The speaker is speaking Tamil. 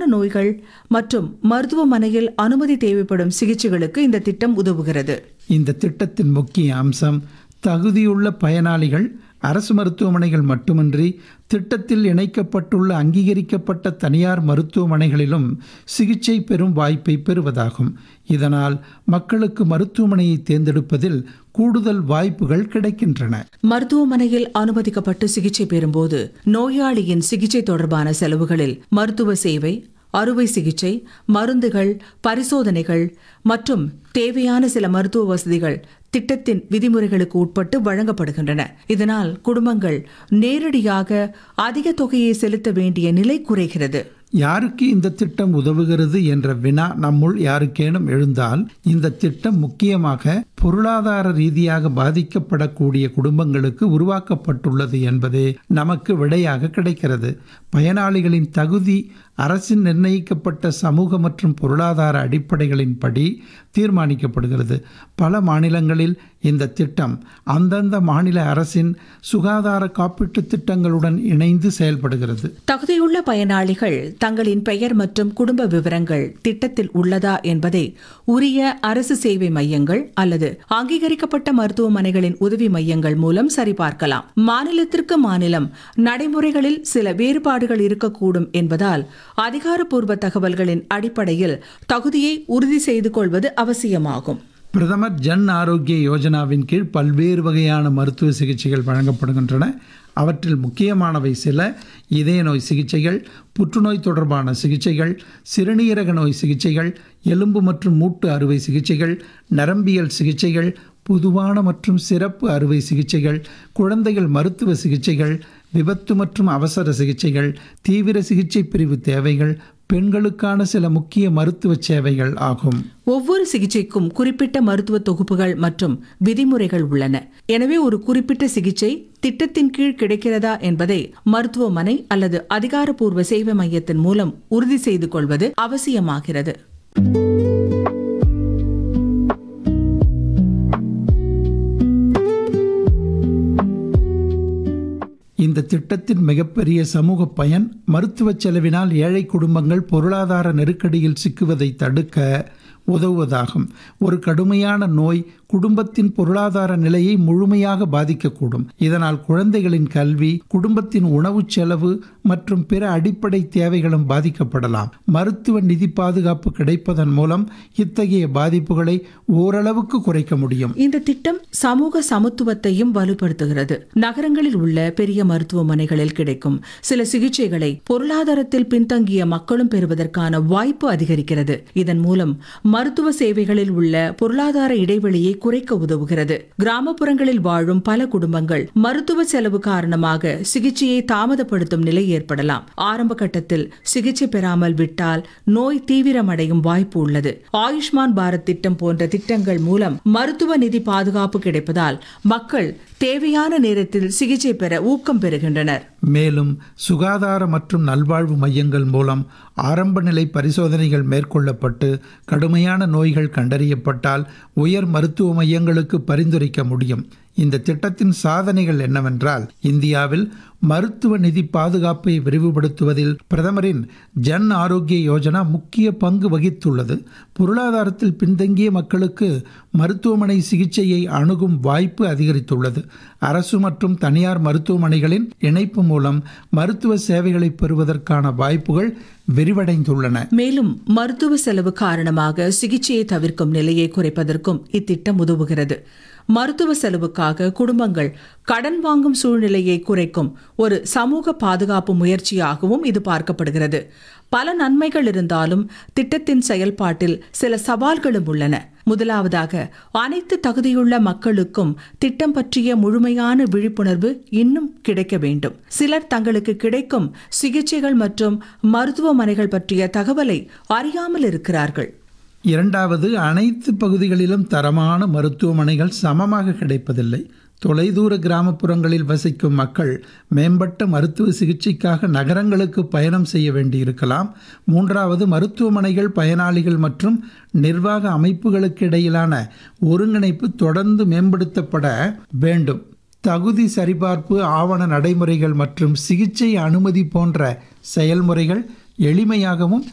நோய்கள் மற்றும் மருத்துவமனையில் அனுமதி தேவைப்படும் சிகிச்சைகளுக்கு இந்த திட்டம் உதவுகிறது. இந்த திட்டத்தின் முக்கிய அம்சம் தகுதியுள்ள பயனாளிகள் அரசு மருத்துவமனைகள் மட்டுமின்றி திட்டத்தில் இணைக்கப்பட்டுள்ள அங்கீகரிக்கப்பட்ட தனியார் மருத்துவமனைகளிலும் சிகிச்சை பெறும் வாய்ப்பை பெறுவதாகும். இதனால் மக்களுக்கு மருத்துவமனையை தேர்ந்தெடுப்பதில் கூடுதல் வாய்ப்புகள் கிடைக்கின்றன. மருத்துவமனையில் அனுமதிக்கப்பட்டு சிகிச்சை பெறும்போது நோயாளியின் சிகிச்சை தொடர்பான செலவுகளில் மருத்துவ சேவை, அறுவை சிகிச்சை, மருந்துகள், பரிசோதனைகள் மற்றும் தேவையான சில மருத்துவ வசதிகள் திட்டத்தின் விதிமுறைகளுக்கு உட்பட்டு வழங்கப்படுகின்றன. இதனால் குடும்பங்கள் நேரடியாக அதிக தொகையை செலுத்த வேண்டிய நிலை குறைகிறது. யாருக்கு இந்த திட்டம் உதவுகிறது என்ற வினா நம்முள் யாருக்கேனும் எழுந்தால், இந்த திட்டம் முக்கியமாக பொருளாதார ரீதியாக பாதிக்கப்படக்கூடிய குடும்பங்களுக்கு உருவாக்கப்பட்டுள்ளது என்பதே நமக்கு விடையாக கிடைக்கிறது. பயனாளிகளின் தகுதி அரசின் நிர்ணயிக்கப்பட்ட சமூக மற்றும் பொருளாதார அடிப்படைகளின்படி தீர்மானிக்கப்படுகிறது. பல மாநிலங்களில் இந்த திட்டம் அந்தந்த மாநில அரசின் சுகாதார காப்பீட்டு திட்டங்களுடன் இணைந்து செயல்படுகிறது. தகுதியுள்ள பயனாளிகள் தங்களின் பெயர் மற்றும் குடும்ப விவரங்கள் திட்டத்தில் உள்ளதா என்பதை உரிய அரசு சேவை மையங்கள் அல்லது அங்கீகரிக்கப்பட்ட மருத்துவமனைகளின் உதவி மையங்கள் மூலம் சரிபார்க்கலாம். மாநிலத்திற்கு மாநிலம் நடைமுறைகளில் சில வேறுபாடுகள் இருக்கக்கூடும் என்பதால் அதிகாரப்பூர்வ தகவல்களின் அடிப்படையில் தகுதியை உறுதி செய்து கொள்வது அவசியமாகும். பிரதமர் ஜன் ஆரோக்கிய யோஜனாவின் கீழ் பல்வேறு வகையான மருத்துவ சிகிச்சைகள் வழங்கப்படுகின்றன. அவற்றில் முக்கியமானவை சில: இதய நோய் சிகிச்சைகள், புற்றுநோய் தொடர்பான சிகிச்சைகள், சிறுநீரக நோய் சிகிச்சைகள், எலும்பு மற்றும் மூட்டு அறுவை சிகிச்சைகள், நரம்பியல் சிகிச்சைகள், பொதுவான மற்றும் சிறப்பு அறுவை சிகிச்சைகள், குழந்தைகள் மருத்துவ சிகிச்சைகள், விபத்து மற்றும் அவசர சிகிச்சைகள், தீவிர சிகிச்சை பிரிவு தேவைகள், பெண்களுக்கான சில முக்கிய மருத்துவ சேவைகள் ஆகும். ஒவ்வொரு சிகிச்சைக்கும் குறிப்பிட்ட மருத்துவ தொகுப்புகள் மற்றும் விதிமுறைகள் உள்ளன. எனவே ஒரு குறிப்பிட்ட சிகிச்சை திட்டத்தின் கீழ் கிடைக்கிறதா என்பதை மருத்துவமனை அல்லது அதிகாரப்பூர்வ சேவை மையத்தின் மூலம் உறுதி செய்து கொள்வது அவசியமாகிறது. இந்த திட்டத்தின் மிகப்பெரிய சமூக பயன் மருத்துவ செலவினால் ஏழை குடும்பங்கள் பொருளாதார நெருக்கடியில் சிக்குவதை தடுக்க உதவுவதாகும். ஒரு கடுமையான நோய் குடும்பத்தின் பொருளாதார நிலையை முழுமையாக பாதிக்கக்கூடும். இதனால் குழந்தைகளின் கல்வி, குடும்பத்தின் உணவு செலவு மற்றும் பிற அடிப்படை தேவைகளும் பாதிக்கப்படலாம். மருத்துவ நிதி பாதுகாப்பு கிடைப்பதன் மூலம் இத்தகைய பாதிப்புகளை ஓரளவுக்கு குறைக்க முடியும். இந்த திட்டம் சமூக சமத்துவத்தையும் வலுப்படுத்துகிறது. நகரங்களில் உள்ள பெரிய மருத்துவமனைகளில் கிடைக்கும் சில சிகிச்சைகளை பொருளாதாரத்தில் பின்தங்கிய மக்களும் பெறுவதற்கான வாய்ப்பு அதிகரிக்கிறது. இதன் மூலம் மருத்துவ சேவைகளில் உள்ள பொருளாதார இடைவெளியை குறைக்க உதவுகிறது. கிராமப்புறங்களில் வாழும் பல குடும்பங்கள் மருத்துவ செலவு காரணமாக சிகிச்சையை தாமதப்படுத்தும் நிலை ஏற்படலாம். ஆரம்ப கட்டத்தில் சிகிச்சை பெறாமல் விட்டால் நோய் தீவிரமடையும் வாய்ப்பு உள்ளது. ஆயுஷ்மான் பாரத் திட்டம் போன்ற திட்டங்கள் மூலம் மருத்துவ நிதி பாதுகாப்பு கிடைப்பதால் மக்கள் தேவையான நேரத்தில் சிகிச்சை பெற ஊக்கம் பெறுகின்றனர். மேலும் சுகாதார மற்றும் நல்வாழ்வு மையங்கள் மூலம் ஆரம்ப நிலை பரிசோதனைகள் மேற்கொள்ளப்பட்டு கடுமையான நோய்கள் கண்டறியப்பட்டால் உயர் மருத்துவ மையங்களுக்கு பரிந்துரைக்க முடியும். இந்த திட்டத்தின் சாதனைகள் என்னவென்றால், இந்தியாவில் மருத்துவ நிதி பாதுகாப்பை விரிவுபடுத்துவதில் பிரதமரின் ஜன் ஆரோக்கிய யோஜனா முக்கிய பங்கு வகித்துள்ளது. பொருளாதாரத்தில் பின்தங்கிய மக்களுக்கு மருத்துவமனை சிகிச்சையை அணுகும் வாய்ப்பு அதிகரித்துள்ளது. அரசு மற்றும் தனியார் மருத்துவமனைகளின் இணைப்பு மூலம் மருத்துவ சேவைகளை பெறுவதற்கான வாய்ப்புகள் விரிவடைந்துள்ளன. மேலும் மருத்துவ செலவு காரணமாக சிகிச்சையை தவிர்க்கும் நிலையை குறைப்பதற்கும் இத்திட்டம் உதவுகிறது. மருத்துவ செலவுக்காக குடும்பங்கள் கடன் வாங்கும் சூழ்நிலையை குறைக்கும் ஒரு சமூக பாதுகாப்பு முயற்சியாகவும் இது பார்க்கப்படுகிறது. பல நன்மைகள் இருந்தாலும் திட்டத்தின் செயல்பாட்டில் சில சவால்களும் உள்ளன. முதலாவதாக, அனைத்து தகுதியுள்ள மக்களுக்கும் திட்டம் பற்றிய முழுமையான விழிப்புணர்வு இன்னும் கிடைக்க வேண்டும். சிலர் தங்களுக்கு கிடைக்கும் சிகிச்சைகள் மற்றும் மருத்துவமனைகள் பற்றிய தகவலை அறியாமல் இருக்கிறார்கள். இரண்டாவது, அனைத்து பகுதிகளிலும் தரமான மருத்துவமனைகள் சமமாக கிடைப்பதில்லை. தொலைதூர கிராமப்புறங்களில் வசிக்கும் மக்கள் மேம்பட்ட மருத்துவ சிகிச்சைக்காக நகரங்களுக்கு பயணம் செய்ய வேண்டியிருக்கலாம். மூன்றாவது, மருத்துவமனைகள், பயனாளிகள் மற்றும் நிர்வாக அமைப்புகளுக்கு இடையிலான ஒருங்கிணைப்பு தொடர்ந்து மேம்படுத்தப்பட வேண்டும். தகுதி சரிபார்ப்பு, ஆவண நடைமுறைகள் மற்றும் சிகிச்சை அனுமதி போன்ற செயல்முறைகள் எளிமையாகவும்